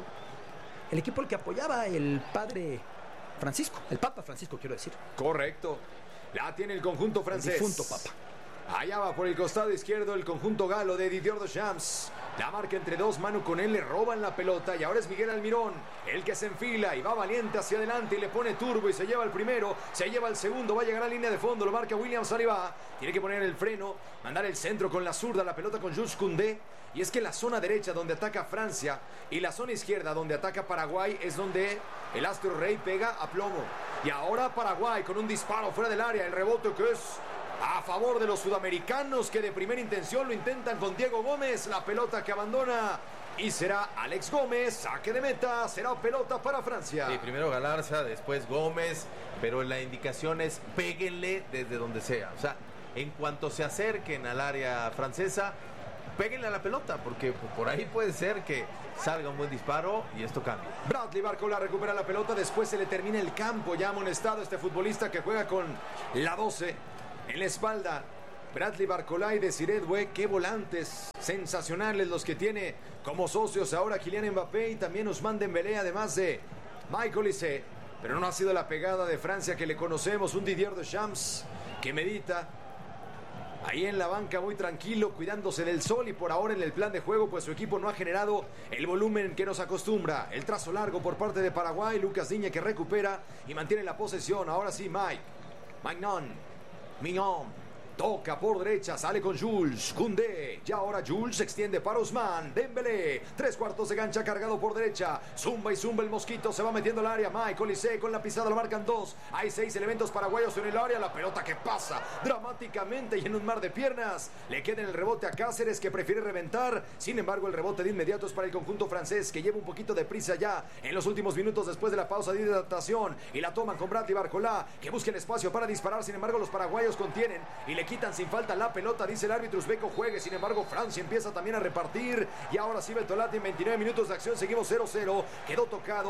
El equipo al que apoyaba el padre Francisco, el Papa Francisco, quiero decir. Correcto. La tiene el conjunto francés. El difunto Papa. Allá va por el costado izquierdo el conjunto galo de Didier Deschamps. La marca entre dos, Manu con él, le roban la pelota y ahora es Miguel Almirón el que se enfila y va valiente hacia adelante y le pone turbo y se lleva el primero, se lleva el segundo, va a llegar a la línea de fondo, lo marca William Saliba. Tiene que poner el freno, mandar el centro con la zurda, la pelota con Jules Koundé. Y es que la zona derecha donde ataca Francia y la zona izquierda donde ataca Paraguay es donde el astro rey pega a plomo. Y ahora Paraguay con un disparo fuera del área, el rebote que es a favor de los sudamericanos, que de primera intención lo intentan con Diego Gómez. La pelota que abandona y será Alex Gómez. Saque de meta, será pelota para Francia. Sí, primero Galarza, después Gómez, pero la indicación es péguenle desde donde sea. O sea, en cuanto se acerquen al área francesa, péguenle a la pelota, porque por ahí puede ser que salga un buen disparo y esto cambie. Bradley Barcola recupera la pelota, después se le termina el campo, ya amonestado este futbolista que juega con la 12 en la espalda. Bradley Barcola y Desiré Doué, qué volantes sensacionales los que tiene como socios ahora Kylian Mbappé y también Ousmane Dembélé, además de Michael Olise. Pero no ha sido la pegada de Francia que le conocemos, un Didier Deschamps que medita ahí en la banca muy tranquilo, cuidándose del sol, y por ahora en el plan de juego pues su equipo no ha generado el volumen que nos acostumbra. El trazo largo por parte de Paraguay, Lucas Digne que recupera y mantiene la posesión. Ahora sí Mignon toca por derecha, sale con Jules Koundé, y ahora Jules se extiende para Ousmane Dembélé, 3/4 de cancha cargado por derecha, zumba y zumba el mosquito, se va metiendo al área, Michael Olise con la pisada, lo marcan 2, hay 6 elementos paraguayos en el área, la pelota que pasa dramáticamente y en un mar de piernas, le queda en el rebote a Cáceres, que prefiere reventar. Sin embargo, el rebote de inmediato es para el conjunto francés, que lleva un poquito de prisa ya en los últimos minutos después de la pausa de hidratación, y la toman con Bradley Barcola, que busca el espacio para disparar. Sin embargo, los paraguayos contienen y le quitan sin falta la pelota, dice el árbitro uzbeco, juegue. Sin embargo, Francia empieza también a repartir. Y ahora sí, Bertolatti en 29 minutos de acción. Seguimos 0-0. Quedó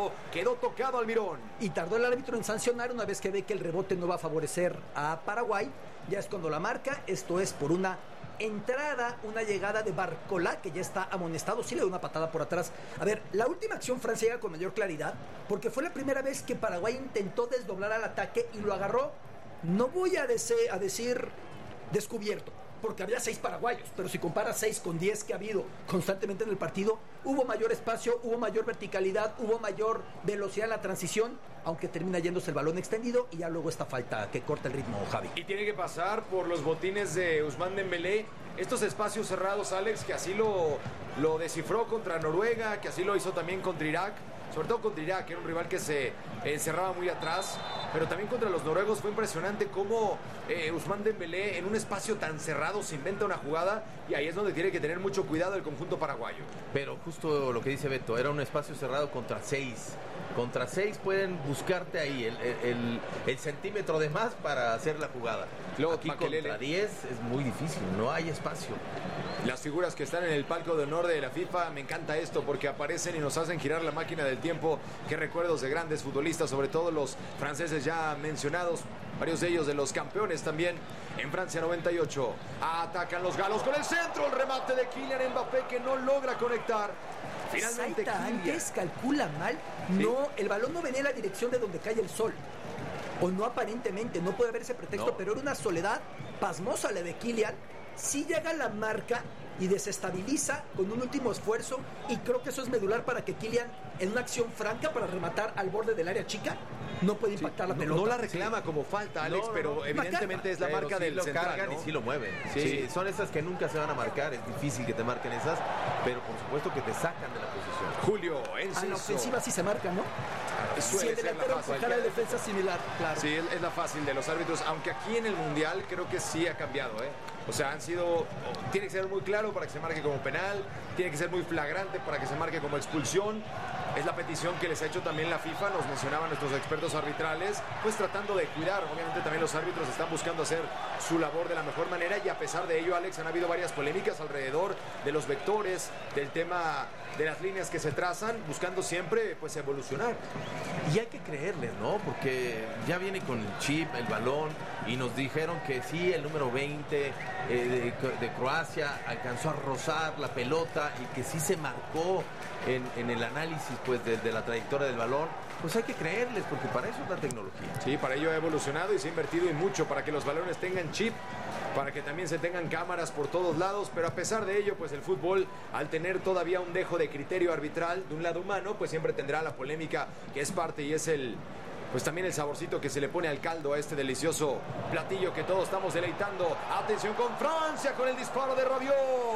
tocado Almirón. Y tardó el árbitro en sancionar una vez que ve que el rebote no va a favorecer a Paraguay. Ya es cuando la marca. Esto es por una entrada, una llegada de Barcola, que ya está amonestado. Sí le da una patada por atrás. A ver, la última acción Francia llega con mayor claridad, porque fue la primera vez que Paraguay intentó desdoblar al ataque y lo agarró. No voy a decir descubierto, porque había 6 paraguayos, pero si comparas 6 con 10 que ha habido constantemente en el partido, hubo mayor espacio, hubo mayor verticalidad, hubo mayor velocidad en la transición, aunque termina yéndose el balón extendido y ya luego esta falta que corta el ritmo, Javi. Y tiene que pasar por los botines de Ousmane Dembélé, estos espacios cerrados, Alex, que así lo descifró contra Noruega, que así lo hizo también contra Irak. Sobre todo contra Irak, que era un rival que se encerraba muy atrás, pero también contra los noruegos fue impresionante cómo Ousmane Dembélé en un espacio tan cerrado se inventa una jugada, y ahí es donde tiene que tener mucho cuidado el conjunto paraguayo. Pero justo lo que dice Beto, era un espacio cerrado contra 6. Contra 6 pueden buscarte ahí el centímetro de más para hacer la jugada. Luego, aquí contra 10 es muy difícil, no hay espacio. Las figuras que están en el palco de honor de la FIFA, me encanta esto porque aparecen y nos hacen girar la máquina del tiempo. Qué recuerdos de grandes futbolistas, sobre todo los franceses ya mencionados, varios de ellos de los campeones también en Francia 98. Atacan los galos con el centro, el remate de Kylian Mbappé que no logra conectar. Finalmente Saita antes calcula mal. No, ¿sí? El balón no venía en la dirección de donde cae el sol. O no, aparentemente, no puede haber ese pretexto, pero era una soledad pasmosa la de Kylian. Sí llega la marca y desestabiliza con un último esfuerzo, y creo que eso es medular para que Kylian, en una acción franca para rematar al borde del área chica, no puede impactar la pelota. No la reclama como falta, Alex, pero evidentemente es la marca del central, cargan, ¿no? Y sí lo mueven. Sí, son esas que nunca se van a marcar, es difícil que te marquen esas, pero por supuesto que te sacan de la posición. Julio, Enciso. A la ofensiva sí se marca, ¿no? Si el delantero empujara el defensa similar, claro. Sí, es la fácil de los árbitros, aunque aquí en el Mundial creo que sí ha cambiado, ¿eh? O sea, tiene que ser muy claro para que se marque como penal, tiene que ser muy flagrante para que se marque como expulsión. Es la petición que les ha hecho también la FIFA, nos mencionaban nuestros expertos arbitrales, pues tratando de cuidar. Obviamente también los árbitros están buscando hacer su labor de la mejor manera, y a pesar de ello, Alex, han habido varias polémicas alrededor de los vectores, del tema de las líneas que se trazan, buscando siempre pues evolucionar. Y hay que creerles, ¿no? Porque ya viene con el chip, el balón, y nos dijeron que sí, el número 20 de Croacia alcanzó a rozar la pelota y que sí se marcó en el análisis pues de la trayectoria del balón. Pues hay que creerles, porque para eso es la tecnología. Sí, para ello ha evolucionado y se ha invertido en mucho para que los balones tengan chip, para que también se tengan cámaras por todos lados, pero a pesar de ello, pues el fútbol, al tener todavía un dejo de criterio arbitral de un lado humano, pues siempre tendrá la polémica que es parte, y es pues también el saborcito que se le pone al caldo a este delicioso platillo que todos estamos deleitando. Atención con Francia, con el disparo de Rabiot.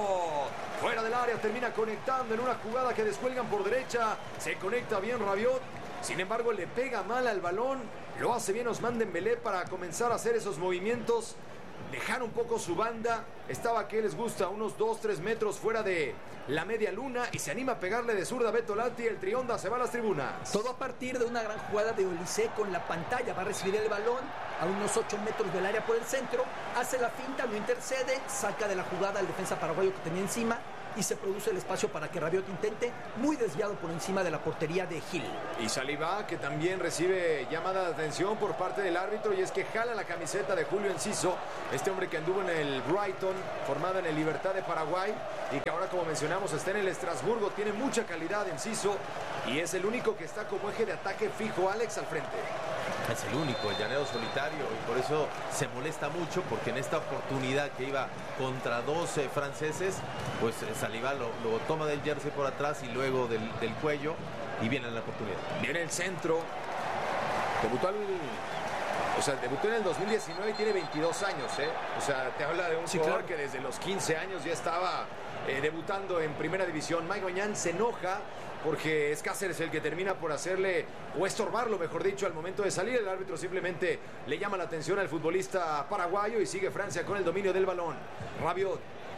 Fuera del área, termina conectando en una jugada que descuelgan por derecha. Se conecta bien Rabiot. Sin embargo, le pega mal al balón. Lo hace bien Ousmane Dembélé para comenzar a hacer esos movimientos, dejar un poco su banda. Estaba, que les gusta, unos 2-3 metros fuera de la media luna, y se anima a pegarle de zurda a Bertolatti. El Trionda se va a las tribunas. Todo a partir de una gran jugada de Olise con la pantalla. Va a recibir el balón a unos 8 metros del área por el centro, hace la finta, no intercede, saca de la jugada al defensa paraguayo que tenía encima, y se produce el espacio para que Rabiot intente, muy desviado por encima de la portería de Gil. Y Saliba, que también recibe llamada de atención por parte del árbitro, y es que jala la camiseta de Julio Enciso, este hombre que anduvo en el Brighton, formado en el Libertad de Paraguay, y que ahora, como mencionamos, está en el Estrasburgo. Tiene mucha calidad Enciso, y es el único que está como eje de ataque fijo, Alex, al frente. Es el único, el llanero solitario, y por eso se molesta mucho, porque en esta oportunidad que iba contra 12 franceses, pues Saliba lo toma del jersey por atrás y luego del cuello, y viene la oportunidad. Viene el centro. Debutó en el 2019 y tiene 22 años, ¿eh? O sea, te habla de un jugador que desde los 15 años ya estaba debutando en primera división. Mike Mañán se enoja porque es Cáceres el que termina por hacerle, o estorbarlo, mejor dicho, al momento de salir. El árbitro simplemente le llama la atención al futbolista paraguayo, y sigue Francia con el dominio del balón. Rabiot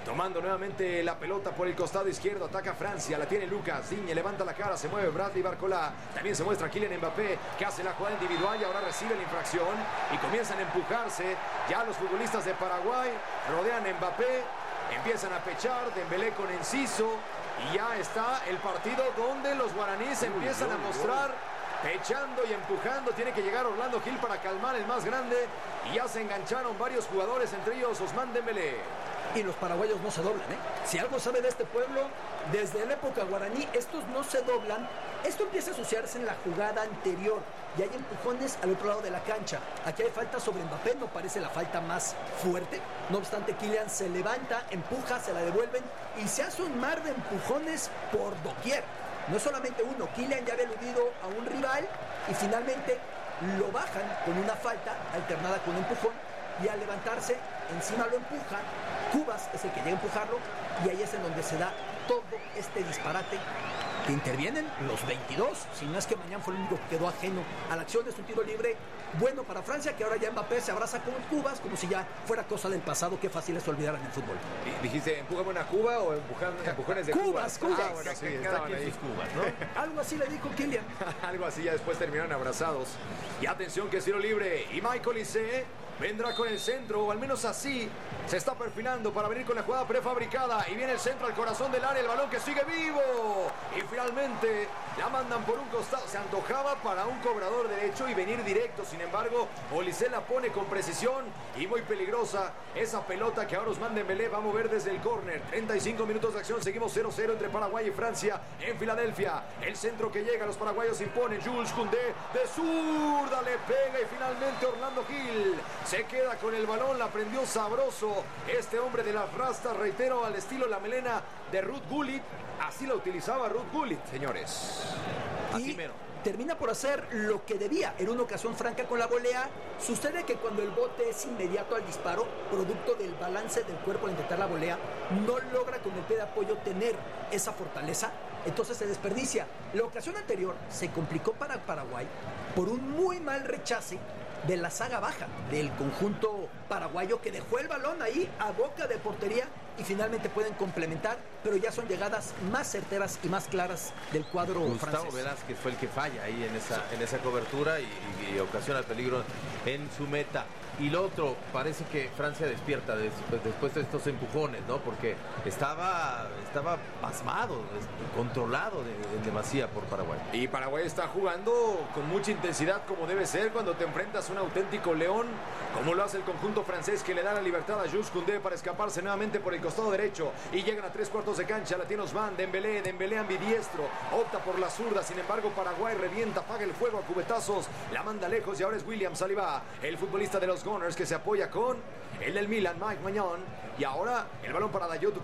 Tomando nuevamente la pelota por el costado izquierdo, ataca Francia, la tiene Lucas, Digne levanta la cara, se mueve Bradley Barcola, también se muestra Kylian Mbappé, que hace la jugada individual y ahora recibe la infracción y comienzan a empujarse, ya los futbolistas de Paraguay rodean a Mbappé, empiezan a pechar, Dembélé con Enciso y ya está el partido donde los guaraníes empiezan a mostrar, pechando y empujando, tiene que llegar Orlando Gil para calmar el más grande y ya se engancharon varios jugadores, entre ellos Ousmane Dembélé. Y los paraguayos no se doblan, ¿eh? Si algo sabe de este pueblo, desde la época guaraní, estos no se doblan. Esto empieza a asociarse en la jugada anterior y hay empujones al otro lado de la cancha. Aquí hay falta sobre Mbappé, no parece la falta más fuerte. No obstante, Kylian se levanta, empuja, se la devuelven y se hace un mar de empujones por doquier. No es solamente uno, Kylian ya había eludido a un rival y finalmente lo bajan con una falta alternada con un empujón y al levantarse encima lo empujan. Cubas es el que llega a empujarlo y ahí es en donde se da todo este disparate que intervienen los 22, si no es que Mañán fue el único que quedó ajeno a la acción. Es un tiro libre bueno para Francia, que ahora ya Mbappé se abraza con Cubas como si ya fuera cosa del pasado. Qué fácil es olvidar en el fútbol. ¿Dijiste empújame a Cuba o empujones de Cubas? Cubas. Ah, bueno, sí, cada quien sus Cubas, ¿no? Algo así le dijo Kylian. Algo así, ya después terminaron abrazados. Y atención que es tiro libre. Y Michael Olise vendrá con el centro, o al menos así se está perfilando para venir con la jugada prefabricada. Y viene el centro al corazón del área, el balón que sigue vivo. Y finalmente la mandan por un costado. Se antojaba para un cobrador derecho y venir directo. Sin embargo, Olise la pone con precisión y muy peligrosa esa pelota que ahora Ousmane Dembélé va a mover desde el córner. 35 minutos de acción, seguimos 0-0 entre Paraguay y Francia en Filadelfia. El centro que llega, los paraguayos imponen. Jules Koundé de zurda le pega y finalmente Orlando Gil se queda con el balón, la prendió sabroso este hombre de las rastas, reitero, al estilo la melena de Ruud Gullit. Así la utilizaba Ruud Gullit, señores. Así mero. Termina por hacer lo que debía en una ocasión franca con la volea. Sucede que cuando el bote es inmediato al disparo, producto del balance del cuerpo al intentar la volea, no logra con el pie de apoyo tener esa fortaleza, entonces se desperdicia. La ocasión anterior se complicó para Paraguay por un muy mal rechace de la saga baja del conjunto paraguayo, que dejó el balón ahí a boca de portería y finalmente pueden complementar, pero ya son llegadas más certeras y más claras del cuadro Gustavo francés. Velázquez fue el que falla ahí en esa cobertura y ocasiona el peligro en su meta. Y lo otro, parece que Francia despierta después de estos empujones, ¿no? Porque estaba pasmado, controlado en demasía por Paraguay. Y Paraguay está jugando con mucha intensidad, como debe ser cuando te enfrentas a un auténtico león, como lo hace el conjunto francés, que le da la libertad a Jules Koundé para escaparse nuevamente por el costado derecho y llegan a 3/4 de cancha. La tiene Ousmane Dembélé ambidiestro, opta por la zurda, sin embargo Paraguay revienta, apaga el fuego a cubetazos, la manda lejos y ahora es William Saliba, el futbolista de los Gunners, que se apoya con el del Milan, Mike Maignan, y ahora el balón para Dayot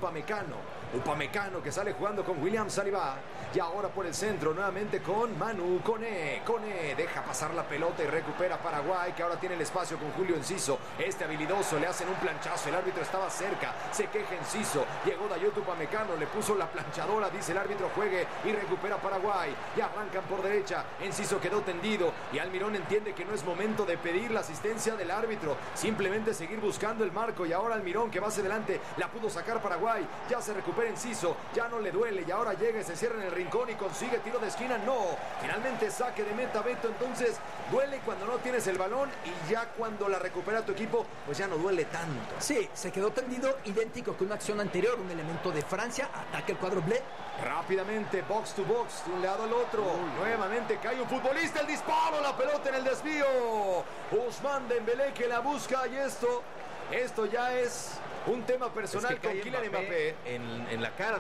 Upamecano, que sale jugando con William Saliba, y ahora por el centro nuevamente con Manu Koné deja pasar la pelota y recupera Paraguay, que ahora tiene el espacio con Julio Enciso, este habilidoso, le hacen un planchazo, el árbitro estaba cerca, se queja Enciso, llegó Dayot Upamecano, le puso la planchadora, dice el árbitro juegue y recupera Paraguay, y arrancan por derecha, Enciso quedó tendido y Almirón entiende que no es momento de pedir la asistencia del árbitro, simplemente seguir buscando el marco, y ahora Almirón, que va hacia adelante, la pudo sacar Paraguay, ya se recupera Enciso, ya no le duele, y ahora llega y se cierra en el rincón y consigue tiro de esquina, no, finalmente saque de meta Beto. Entonces duele cuando no tienes el balón, y ya cuando la recupera tu equipo, pues ya no duele tanto. Sí, se quedó tendido, idéntico que una acción anterior, un elemento de Francia, ataca el cuadro bleu. Rápidamente, box to box, de un lado al otro, nuevamente cae un futbolista, el disparo, la pelota en el desvío, Ousmane Dembélé que la busca, y esto ya es un tema personal con Kylian Mbappé en la cara